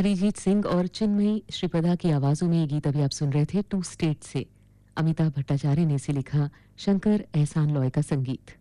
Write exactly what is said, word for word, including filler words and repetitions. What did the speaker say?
अरिजीत सिंह और चिन्मयी श्रीपदा की आवाजों में ये गीत अभी आप सुन रहे थे टू स्टेट से। अमिताभ भट्टाचार्य ने इसे लिखा, शंकर एहसान लॉय का संगीत।